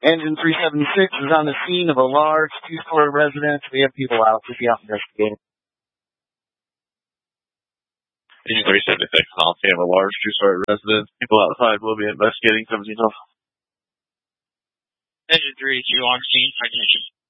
Engine 376 is on the scene of a large two-story residence. We have people out to be out investigating. Engine 376 on scene of a large two-story residence. People outside will be investigating 17 off. Engine 382 on scene, technician.